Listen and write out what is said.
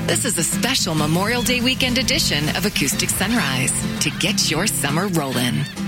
This is a special Memorial Day weekend edition of Acoustic Sunrise to get your summer rolling.